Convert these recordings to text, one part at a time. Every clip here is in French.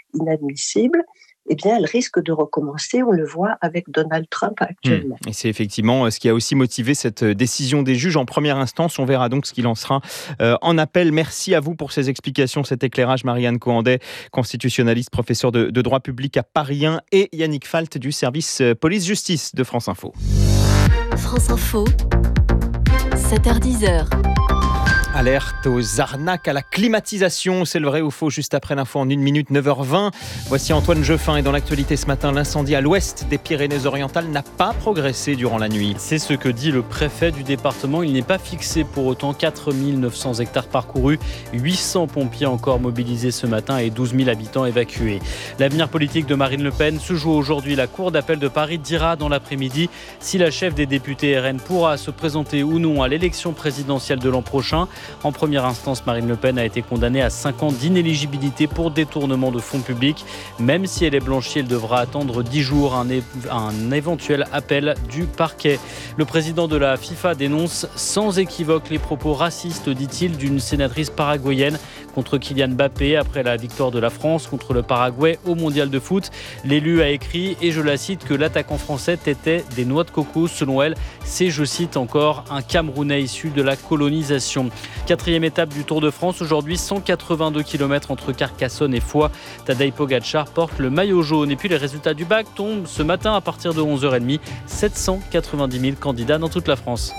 inadmissible, eh bien, elle risque de recommencer. On le voit avec Donald Trump actuellement. Et c'est effectivement ce qui a aussi motivé cette décision des juges en première instance. On verra donc ce qu'il en sera en appel. Merci à vous pour ces explications, cet éclairage. Marianne Cohandet, constitutionnaliste, professeure de droit public à Paris 1, et Yannick Falt du service police-justice de France Info. France Info, 7h-10h. Alerte aux arnaques à la climatisation, c'est le vrai ou faux, juste après l'info en 1 minute, 9h20. Voici Antoine Jeuffin, et dans l'actualité ce matin, l'incendie à l'ouest des Pyrénées-Orientales n'a pas progressé durant la nuit. C'est ce que dit le préfet du département. Il n'est pas fixé pour autant. 4 900 hectares parcourus, 800 pompiers encore mobilisés ce matin et 12 000 habitants évacués. L'avenir politique de Marine Le Pen se joue aujourd'hui. La Cour d'appel de Paris dira dans l'après-midi si la chef des députés RN pourra se présenter ou non à l'élection présidentielle de l'an prochain. En première instance, Marine Le Pen a été condamnée à 5 ans d'inéligibilité pour détournement de fonds publics. Même si elle est blanchie, elle devra attendre 10 jours un éventuel appel du parquet. Le président de la FIFA dénonce sans équivoque les propos racistes, dit-il, d'une sénatrice paraguayenne contre Kylian Mbappé après la victoire de la France contre le Paraguay au mondial de foot. L'élu a écrit, et je la cite, que l'attaquant français tétait des noix de coco. Selon elle, c'est, je cite encore, un Camerounais issu de la colonisation. 4e étape du Tour de France. Aujourd'hui, 182 km entre Carcassonne et Foix. Tadej Pogačar porte le maillot jaune. Et puis les résultats du bac tombent ce matin à partir de 11h30. 790 000 candidats dans toute la France.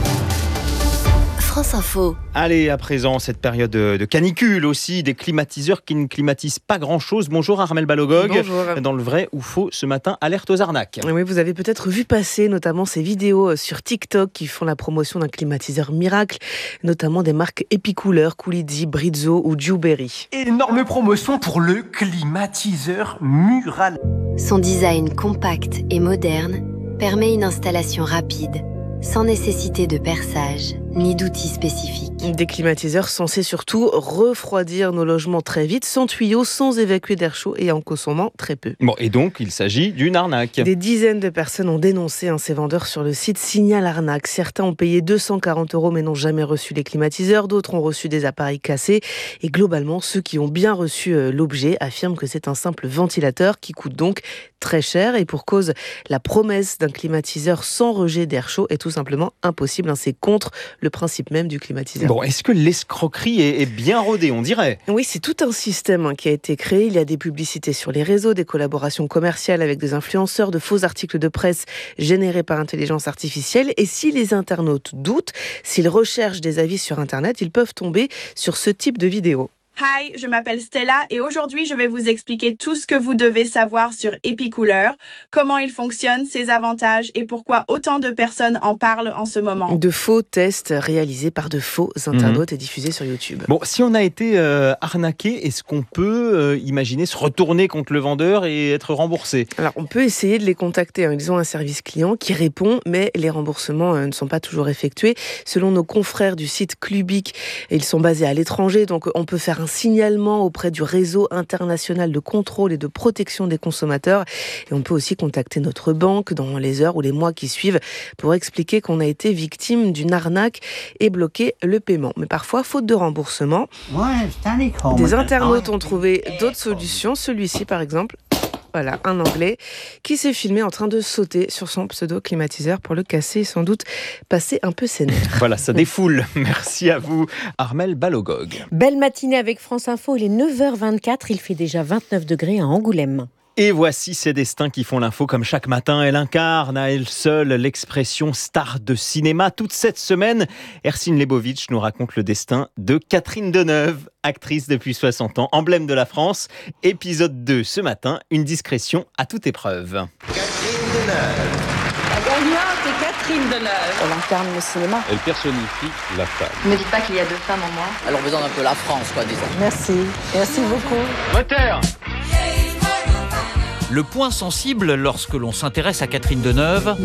France Info. Allez, à présent, cette période de canicule aussi, des climatiseurs qui ne climatisent pas grand-chose. Bonjour Armelle Balogog. Bonjour. Dans le vrai ou faux, ce matin, alerte aux arnaques. Oui, vous avez peut-être vu passer notamment ces vidéos sur TikTok qui font la promotion d'un climatiseur miracle, notamment des marques Epicoolers, Coolidzy, Brizzo ou Dewberry. Énorme promotion pour le climatiseur mural. Son design compact et moderne permet une installation rapide, sans nécessité de perçage ni d'outils spécifiques. Des climatiseurs censés surtout refroidir nos logements très vite, sans tuyaux, sans évacuer d'air chaud et en consommant très peu. Bon, et donc, il s'agit d'une arnaque. Des dizaines de personnes ont dénoncé ces vendeurs sur le site Signal Arnaque. Certains ont payé 240 € mais n'ont jamais reçu les climatiseurs. D'autres ont reçu des appareils cassés. Et globalement, ceux qui ont bien reçu l'objet affirment que c'est un simple ventilateur qui coûte donc très cher. Et pour cause, la promesse d'un climatiseur sans rejet d'air chaud est tout simplement impossible. C'est contre le principe même du climatiseur. Bon, est-ce que l'escroquerie est bien rodée, on dirait ? Oui, c'est tout un système qui a été créé. Il y a des publicités sur les réseaux, des collaborations commerciales avec des influenceurs, de faux articles de presse générés par intelligence artificielle. Et si les internautes doutent, s'ils recherchent des avis sur Internet, ils peuvent tomber sur ce type de vidéo. Hi, je m'appelle Stella et aujourd'hui je vais vous expliquer tout ce que vous devez savoir sur Epicooler, comment il fonctionne, ses avantages et pourquoi autant de personnes en parlent en ce moment. De faux tests réalisés par de faux internautes et diffusés sur YouTube. Bon, si on a été arnaqué, est-ce qu'on peut imaginer se retourner contre le vendeur et être remboursé ? Alors on peut essayer de les contacter. Ils ont un service client qui répond, mais les remboursements ne sont pas toujours effectués. Selon nos confrères du site Clubic, ils sont basés à l'étranger, donc on peut faire un signalement auprès du réseau international de contrôle et de protection des consommateurs. Et on peut aussi contacter notre banque dans les heures ou les mois qui suivent pour expliquer qu'on a été victime d'une arnaque et bloquer le paiement. Mais parfois, faute de remboursement, des internautes ont trouvé d'autres solutions. Celui-ci, par exemple. Voilà, un Anglais qui s'est filmé en train de sauter sur son pseudo-climatiseur pour le casser et sans doute passer un peu ses nerfs. Voilà, ça défoule. Merci à vous, Armelle Balogog. Belle matinée avec France Info, il est 9h24, il fait déjà 29 degrés à Angoulême. Et voici ces destins qui font l'info comme chaque matin. Elle incarne à elle seule l'expression star de cinéma. Toute cette semaine, Hercine Lebovitch nous raconte le destin de Catherine Deneuve, actrice depuis 60 ans, emblème de la France. Épisode 2 ce matin, une discrétion à toute épreuve. Catherine Deneuve. La gagnante est Catherine Deneuve. Elle incarne le cinéma. Elle personnifie la femme. Ne me dites pas qu'il y a deux femmes en moi. Elle représente un peu la France, quoi, disons. Merci. Merci beaucoup. Moteur. Le point sensible lorsque l'on s'intéresse à Catherine Deneuve,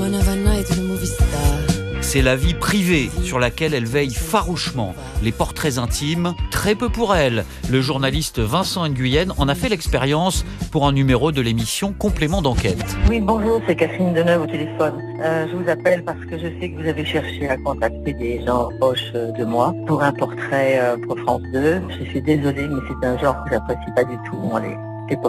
c'est la vie privée sur laquelle elle veille farouchement. Les portraits intimes, très peu pour elle. Le journaliste Vincent Nguyen en a fait l'expérience pour un numéro de l'émission Complément d'enquête. Oui, bonjour, c'est Catherine Deneuve au téléphone. Je vous appelle parce que je sais que vous avez cherché à contacter des gens proches de moi pour un portrait pour France 2. Je suis désolée, mais c'est un genre que j'apprécie pas du tout, moi, les